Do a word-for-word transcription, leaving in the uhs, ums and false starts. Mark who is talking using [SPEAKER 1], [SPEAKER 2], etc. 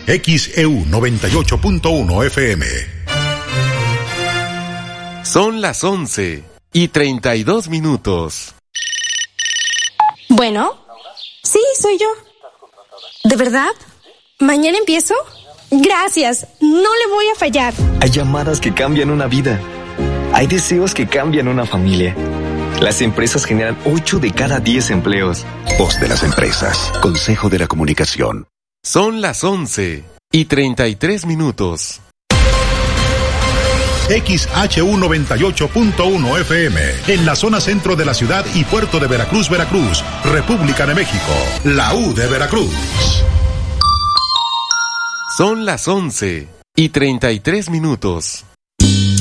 [SPEAKER 1] X E U noventa y ocho punto uno F M.
[SPEAKER 2] Son las once y treinta y dos minutos.
[SPEAKER 3] Bueno, sí, soy yo. ¿De verdad? ¿Mañana empiezo? Gracias, no le voy a fallar.
[SPEAKER 4] Hay llamadas que cambian una vida. Hay deseos que cambian una familia. Las empresas generan ocho de cada diez empleos.
[SPEAKER 1] Voz de las empresas. Consejo de la Comunicación.
[SPEAKER 2] Son las once y treinta y tres minutos.
[SPEAKER 1] X H U noventa y ocho punto uno F M, en la zona centro de la ciudad y puerto de Veracruz, Veracruz, República de México, la U de Veracruz.
[SPEAKER 2] Son las once y treinta y tres minutos.